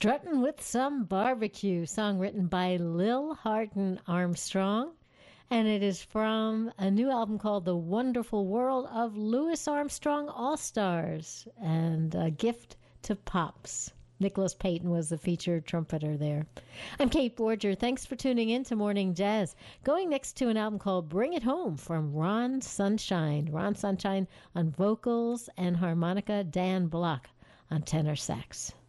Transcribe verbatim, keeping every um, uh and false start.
Strutting with Some Barbecue, song written by Lil Hardin Armstrong. And it is from a new album called The Wonderful World of Louis Armstrong All-Stars and a gift to Pops. Nicholas Payton was the featured trumpeter there. I'm Kate Borger. Thanks for tuning in to Morning Jazz. Going next to an album called Bring It Home from Ron Sunshine. Ron Sunshine on vocals and harmonica, Dan Block on tenor sax.